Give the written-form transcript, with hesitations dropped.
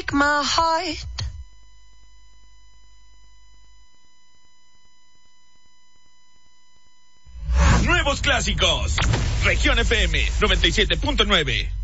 break my heart. Nuevos clásicos. Región FM 97.9.